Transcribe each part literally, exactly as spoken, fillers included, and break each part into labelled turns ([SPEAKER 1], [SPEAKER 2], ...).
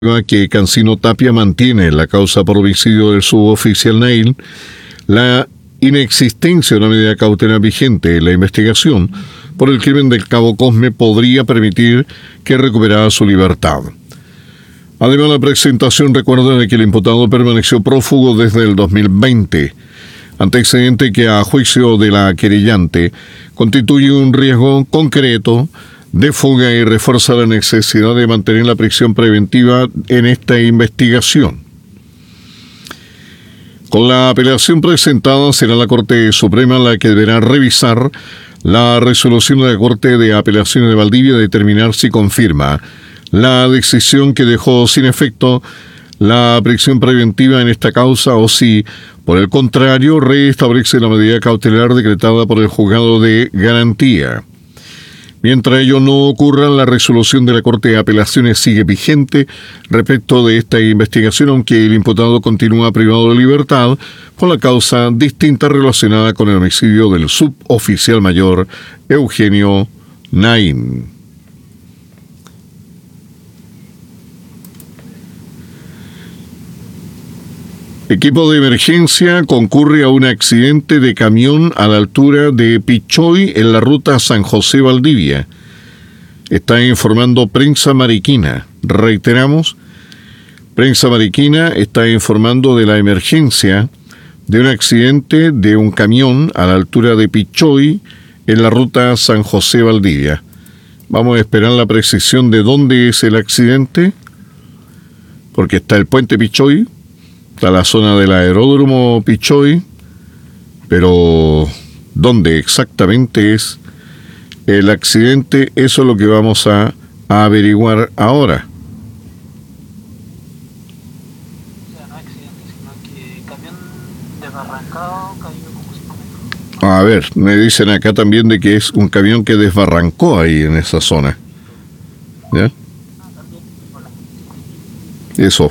[SPEAKER 1] Que Cancino Tapia mantiene la causa por homicidio del suboficial Nail, la inexistencia de una medida cautelar vigente en la investigación por el crimen del Cabo Cosme podría permitir que recuperara su libertad. Además, la presentación recuerda de que el imputado permaneció prófugo desde el dos mil veinte, antecedente que a juicio de la querellante constituye un riesgo concreto de fuga y refuerza la necesidad de mantener la prisión preventiva en esta investigación. Con la apelación presentada, será la Corte Suprema la que deberá revisar la resolución de la Corte de Apelaciones de Valdivia y determinar si confirma la decisión que dejó sin efecto la prisión preventiva en esta causa o si, por el contrario, reestablece la medida cautelar decretada por el Juzgado de Garantía. Mientras ello no ocurra, la resolución de la Corte de Apelaciones sigue vigente respecto de esta investigación, aunque el imputado continúa privado de libertad por la causa distinta relacionada con el homicidio del suboficial mayor Eugenio Nain. Equipo de emergencia concurre a un accidente de camión a la altura de Pichoy en la ruta San José-Valdivia. Está informando Prensa Mariquina. Reiteramos, Prensa Mariquina está informando de la emergencia de un accidente de un camión a la altura de Pichoy en la ruta San José-Valdivia. Vamos a esperar la precisión de dónde es el accidente, porque está el puente Pichoy, está la zona del aeródromo Pichoy, pero ¿dónde exactamente es el accidente? Eso es lo que vamos a, a averiguar ahora.
[SPEAKER 2] O sea, no accidente, sino que el camión desbarrancado cayó como cinco metros.
[SPEAKER 1] A ver, me dicen acá también de que es un camión que desbarrancó ahí en esa zona. ¿Ya?
[SPEAKER 2] Ah, también, por la...
[SPEAKER 1] Eso.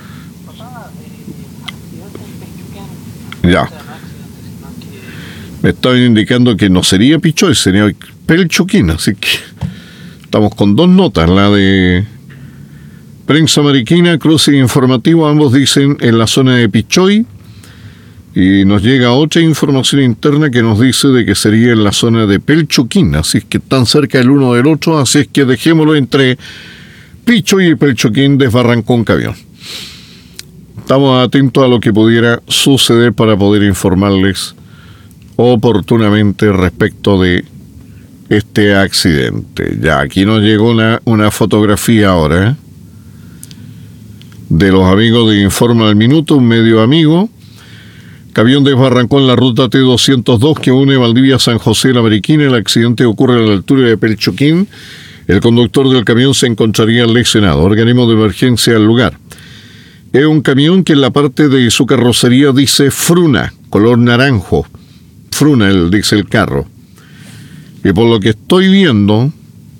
[SPEAKER 1] Ya. Me estaban indicando que no sería Pichoy, sería Pelchuquín, así que estamos con dos notas, la de Prensa Mariquina, cruce informativo, ambos dicen en la zona de Pichoy, y nos llega otra información interna que nos dice de que sería en la zona de Pelchuquín, así es que están cerca el uno del otro, así es que dejémoslo entre Pichoy y Pelchuquín, desbarrancó un camión. Estamos atentos a lo que pudiera suceder para poder informarles oportunamente respecto de este accidente. Ya, aquí nos llegó una, una fotografía ahora, ¿eh? de los amigos de Informa al Minuto, un medio amigo. Camión desbarrancó en la ruta T doscientos dos que une Valdivia a San José de la Mariquina. El accidente ocurre a la altura de Pelchuquín. El conductor del camión se encontraría lesionado. Organismo de emergencia al lugar. Es un camión que en la parte de su carrocería dice Fruna, color naranjo. Fruna, el, dice el carro. Y por lo que estoy viendo,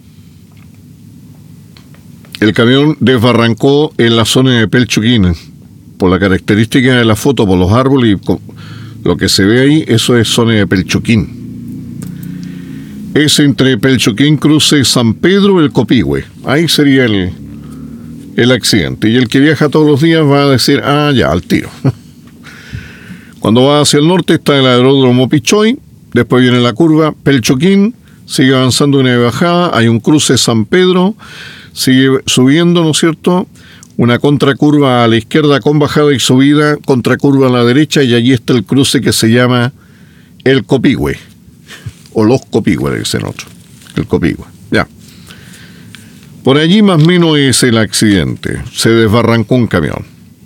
[SPEAKER 1] el camión desbarrancó en la zona de Pelchuquín. Por la característica de la foto, por los árboles y lo que se ve ahí, eso es zona de Pelchuquín. Es entre Pelchuquín, cruce San Pedro, el Copihue. Ahí sería el... el accidente, y el que viaja todos los días va a decir, ah, ya, al tiro. Cuando va hacia el norte está el aeródromo Pichoy, después viene la curva Pelchuquín, sigue avanzando una bajada, hay un cruce San Pedro, sigue subiendo, ¿no es cierto?, una contracurva a la izquierda con bajada y subida, contracurva a la derecha, y allí está el cruce que se llama el Copihue, o los Copihue, dicen otros, el Copihue, ya. Por allí más o menos es el accidente. Se desbarrancó un camión.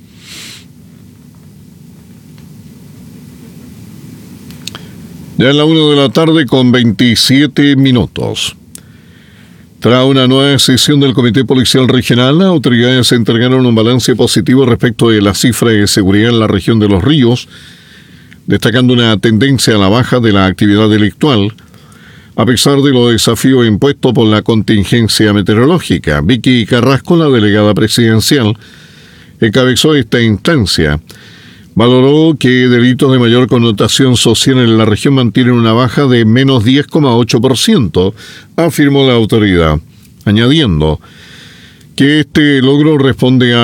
[SPEAKER 1] Ya es la una de la tarde con veintisiete minutos. Tras una nueva sesión del Comité Policial Regional, las autoridades entregaron un balance positivo respecto de la cifra de seguridad en la región de Los Ríos, destacando una tendencia a la baja de la actividad delictual, a pesar de los desafíos impuestos por la contingencia meteorológica. Vicky Carrasco, la delegada presidencial, encabezó esta instancia. Valoró que delitos de mayor connotación social en la región mantienen una baja de menos diez coma ocho por ciento, afirmó la autoridad, añadiendo que este logro responde a